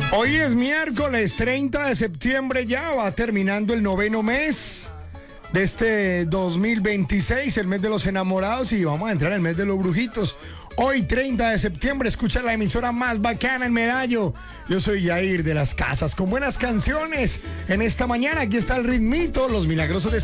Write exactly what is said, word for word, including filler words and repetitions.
Hoy es miércoles treinta de septiembre, ya va terminando el noveno mes de este dos mil veintiséis, el mes de los enamorados, y vamos a entrar en el mes de los brujitos. Hoy, treinta de septiembre, escucha la emisora más bacana en Medallo. Yo soy Yair de las Casas, con buenas canciones. En esta mañana, aquí está el ritmito, los milagrosos de